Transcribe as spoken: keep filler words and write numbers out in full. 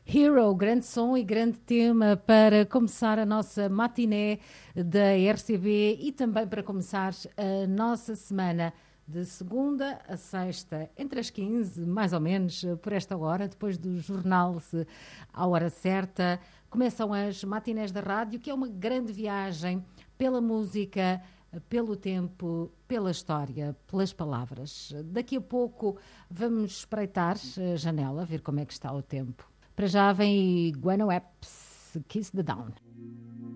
Hero, grande som e grande tema para começar a nossa matiné da R C B e também para começar a nossa semana de segunda a sexta, entre as quinze, mais ou menos, por esta hora, depois do jornal à hora certa. Começam as matinés da rádio, que é uma grande viagem pela música, pelo tempo, pela história, pelas palavras. Daqui a pouco vamos espreitar a janela, ver como é que está o tempo. Para já vem Gwen Epps, Kiss the Down.